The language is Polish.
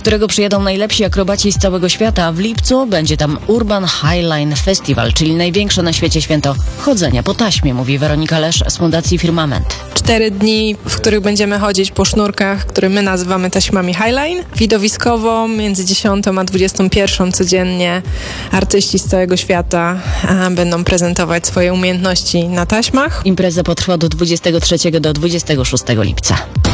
którego przyjadą najlepsi akrobaci z całego świata. W lipcu będzie tam Urban Highline Festival, czyli największe na świecie święto chodzenia po taśmie, mówi Weronika Lesz z Fundacji Firmament. 4 dni, w których będziemy chodzić po sznurkach, które my nazywamy taśmami Highline. Widowiskowo między 10 a 21 codziennie artyści z całego świata będą prezentować swoje umiejętności na taśmach. Impreza potrwa do 23 do 26 lipca.